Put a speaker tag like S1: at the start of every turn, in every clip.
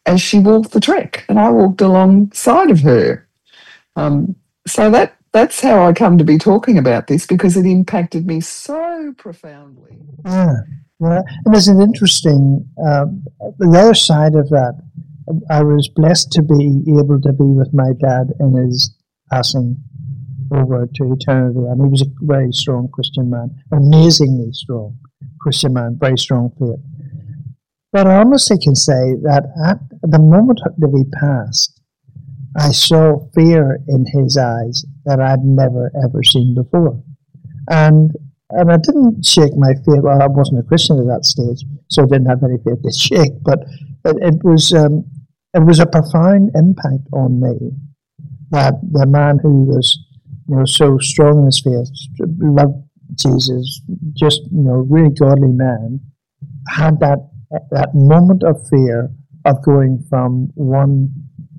S1: as she walked the trek, and I walked alongside of her. So that's how I come to be talking about this, because it impacted me so profoundly.
S2: Yeah, yeah. And there's an interesting, the other side of that. I was blessed to be able to be with my dad in his passing over to eternity, and he was a very strong Christian man, amazingly strong Christian man, very strong faith. But I honestly can say that at the moment that he passed, I saw fear in his eyes that I'd never ever seen before, and I didn't shake my faith. Well, I wasn't a Christian at that stage, so I didn't have any faith to shake. But it was a profound impact on me that the man who was, so strong in his faith, loved Jesus, just, really godly man, had that moment of fear of going from one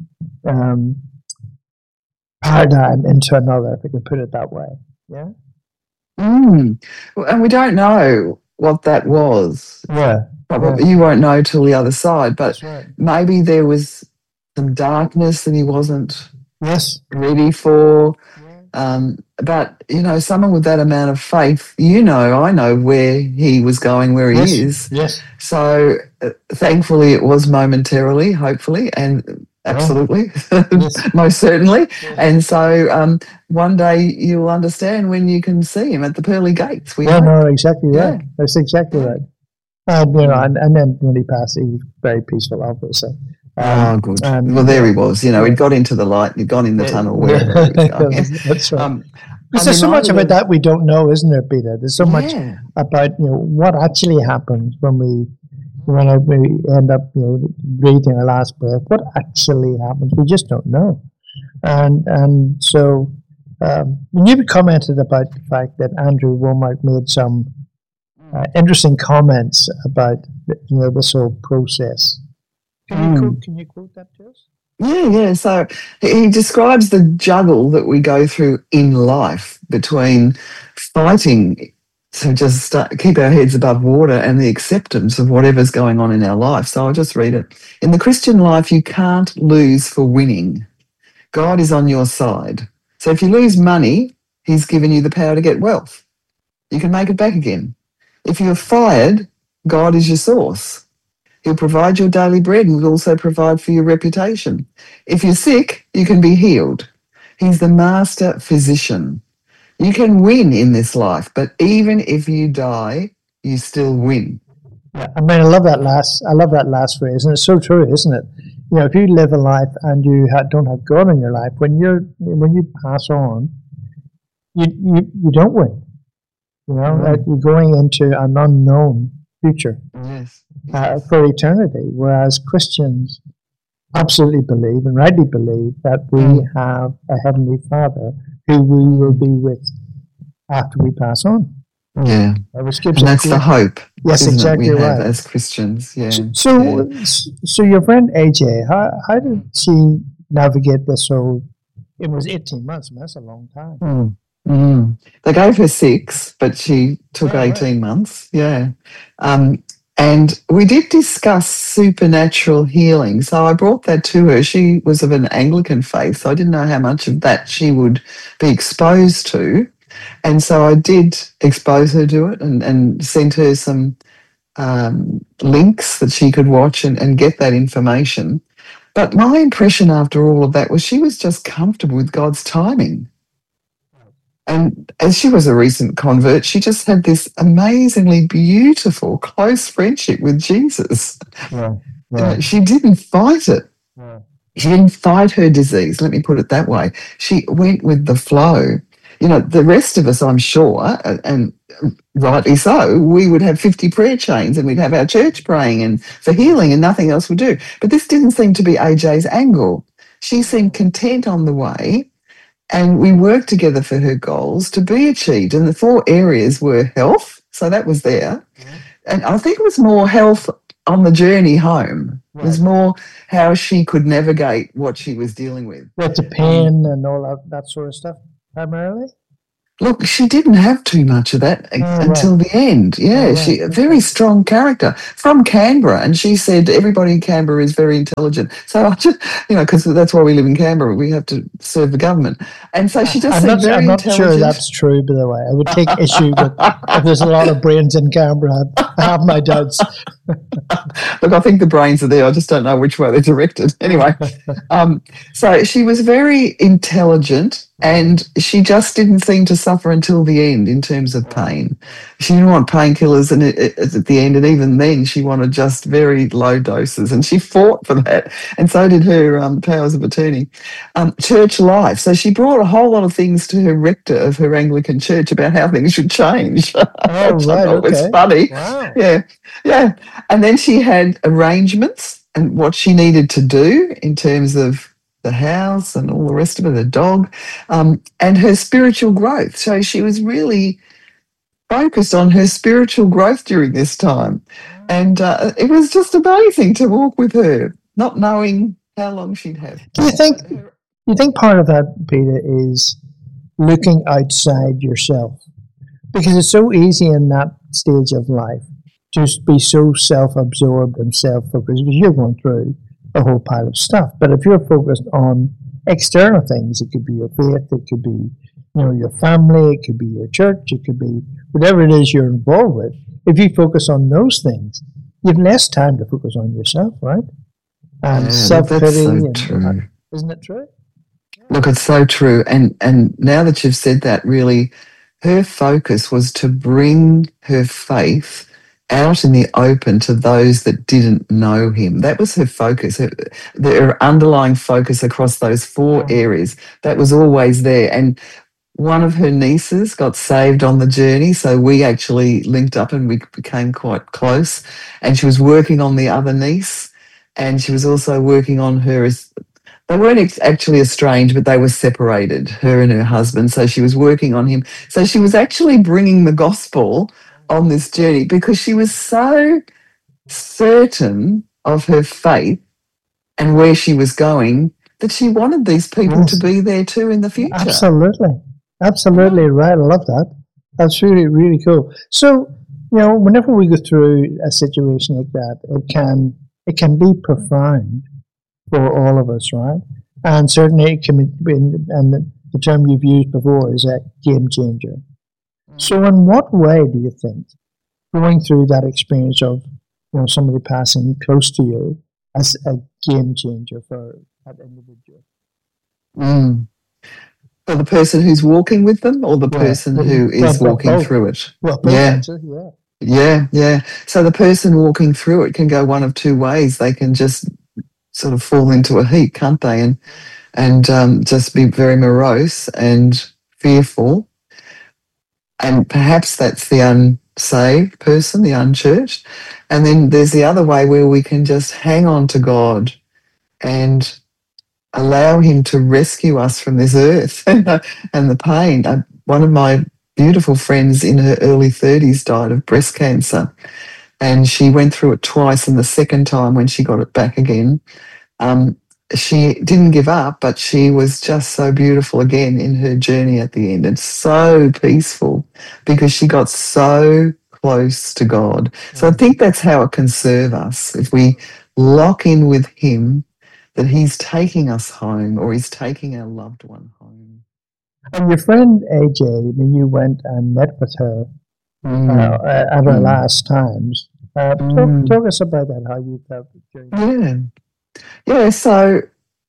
S2: paradigm into another, if I can put it that way. Yeah.
S1: And we don't know what that was.
S2: Yeah.
S1: Probably you won't know till the other side, but
S2: right.
S1: Maybe there was some darkness that he wasn't ready for. But, someone with that amount of faith, I know where he was going, where he is.
S2: Yes.
S1: So thankfully it was momentarily, hopefully, and absolutely, most certainly.
S2: Yeah.
S1: And so one day you'll understand when you can see him at the pearly gates.
S2: Exactly right. That's exactly right. And then when he passed, he was very peaceful, obviously.
S1: Good. Well, there he was. He'd got into the light, he'd gone in the tunnel wherever he was going.
S2: That's right. There's so much about that we don't know, isn't there, Peter? There's so much about what actually happens when we end up breathing our last breath. What actually happens? We just don't know. And so when you commented about the fact that Andrew Wommack made some interesting comments about this whole process. Can you quote that to us?
S1: Yeah. So he describes the juggle that we go through in life between fighting to just keep our heads above water and the acceptance of whatever's going on in our life. So I'll just read it. In the Christian life, you can't lose for winning. God is on your side. So if you lose money, he's given you the power to get wealth. You can make it back again. If you're fired, God is your source. He'll provide your daily bread and will also provide for your reputation. If you're sick, you can be healed. He's the master physician. You can win in this life, but even if you die, you still win.
S2: Yeah, I love that last phrase, and it's so true, isn't it? If you live a life and you don't have God in your life, when you pass on, you don't win. You're going into an unknown future for eternity, whereas Christians absolutely believe and rightly believe that we have a Heavenly Father who we will be with after we pass on.
S1: Yeah, and that's the hope.
S2: Yes, exactly
S1: we
S2: right.
S1: Have as Christians,
S2: So your friend AJ, how did she navigate this whole? It was 18 months. That's a long time.
S1: They gave her 6, but she took 18 months. Yeah. And we did discuss supernatural healing. So I brought that to her. She was of an Anglican faith, so I didn't know how much of that she would be exposed to. And so I did expose her to it and sent her some links that she could watch and get that information. But my impression after all of that was she was just comfortable with God's timing. And as she was a recent convert, she just had this amazingly beautiful, close friendship with Jesus. She didn't fight it. She didn't fight her disease, let me put it that way. She went with the flow. The rest of us, I'm sure, and rightly so, we would have 50 prayer chains and we'd have our church praying and for healing and nothing else would do. But this didn't seem to be AJ's angle. She seemed content on the way. And we worked together for her goals to be achieved. And the 4 areas were health, so that was there. And I think it was more health on the journey home. It was more how she could navigate what she was dealing with.
S2: The pain and all that sort of stuff, primarily?
S1: Look, she didn't have too much of that
S2: Oh, right.
S1: until the end.
S2: Oh,
S1: Yeah,
S2: right.
S1: she a very
S2: Okay.
S1: strong character from Canberra, and she said everybody in Canberra is very intelligent. So I just, because that's why we live in Canberra, we have to serve the government, and so she just
S2: I'm
S1: said
S2: not. I'm
S1: very
S2: not sure
S1: intelligent.
S2: that's true. By the way, I would take issue with if there's a lot of brains in Canberra. I have my doubts.
S1: Look, I think the brains are there. I just don't know which way they're directed. Anyway, so she was very intelligent, and she just didn't seem to suffer until the end in terms of pain. She didn't want painkillers, and at the end, and even then, she wanted just very low doses, and she fought for that. And so did her powers of attorney. Church life. So she brought a whole lot of things to her rector of her Anglican church about how things should change,
S2: Oh,
S1: which I
S2: right.
S1: thought was
S2: Okay.
S1: funny.
S2: Wow.
S1: Yeah, yeah. And then she had arrangements and what she needed to do in terms of the house and all the rest of it, the dog, and her spiritual growth. So she was really focused on her spiritual growth during this time. And it was just amazing to walk with her, not knowing how long she'd have.
S2: Do you think? You think part of that, Peter, is looking outside yourself? Because it's so easy in that stage of life to be so self-absorbed and self-focused because you're going through a whole pile of stuff. But if you're focused on external things, it could be your faith, it could be your family, it could be your church, it could be whatever it is you're involved with. If you focus on those things, you have less time to focus on yourself, right? And
S1: Yeah, that's
S2: self-pity,
S1: so
S2: and
S1: true.
S2: isn't it true?
S1: Look, it's so true. And now that you've said that, really, her focus was to bring her faith out in the open to those that didn't know him. That was her focus, her underlying focus across those four areas. That was always there. And one of her nieces got saved on the journey. So we actually linked up and we became quite close. And she was working on the other niece. And she was also working on her. They weren't actually estranged, but they were separated, her and her husband. So she was working on him. So she was actually bringing the gospel on this journey because she was so certain of her faith and where she was going that she wanted these people to
S2: Yes,
S1: be there too in the future.
S2: absolutely, absolutely right. I love that. That's really, really cool. So, whenever we go through a situation like that, it can be profound for all of us, right? And certainly it can be, and the term you've used before is a game changer. So, in what way do you think going through that experience of somebody passing close to you as a game changer for that individual?
S1: Mm. For the person who's walking with them or the
S2: Yeah,
S1: person who is walking
S2: both.
S1: through it?
S2: Well, both
S1: Yeah.
S2: actually. Yeah.
S1: Yeah, yeah. So the person walking through it can go one of two ways. They can just sort of fall into a heap, can't they? And just be very morose and fearful. And perhaps that's the unsaved person, the unchurched. And then there's the other way where we can just hang on to God and allow Him to rescue us from this earth and the pain. One of my beautiful friends in her early 30s died of breast cancer. And she went through it twice, and the second time when she got it back again, she didn't give up, but she was just so beautiful again in her journey at the end and so peaceful because she got so close to God. So I think that's how it can serve us. If we lock in with Him, that He's taking us home or He's taking our loved one home.
S2: And your friend AJ, when you went and met with her at her last times, talk us about that, how you felt during that.
S1: Yeah. So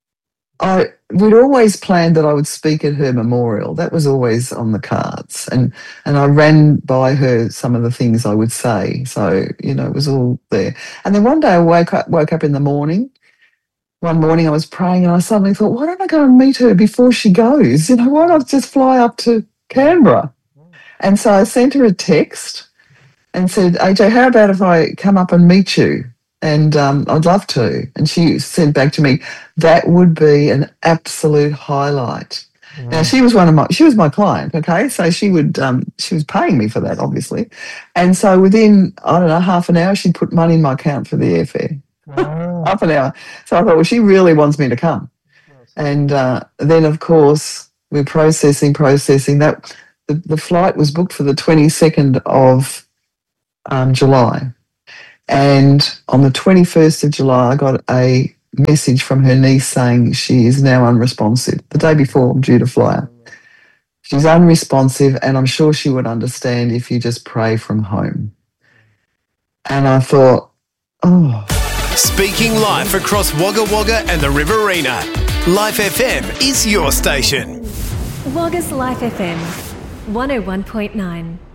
S1: we'd always planned that I would speak at her memorial. That was always on the cards. And I ran by her some of the things I would say. So, it was all there. And then one day I woke up in the morning. One morning I was praying and I suddenly thought, why don't I go and meet her before she goes? Why not just fly up to Canberra? And so I sent her a text and said, AJ, how about if I come up and meet you? And I'd love to. And she said back to me, that would be an absolute highlight. Wow. Now she was my client, okay? So she was paying me for that, obviously. And so within, I don't know, half an hour, she'd put money in my account for the airfare. Wow. Half an hour. So I thought, well, she really wants me to come. Yes. And then, of course, we're processing that. the flight was booked for the 22nd of July. And on the 21st of July, I got a message from her niece saying she is now unresponsive. The day before, I'm due to fly out. She's unresponsive, and I'm sure she would understand if you just pray from home. And I thought, oh.
S3: Speaking live across Wagga Wagga and the Riverina, Life FM is your station.
S4: Wagga's Life FM 101.9.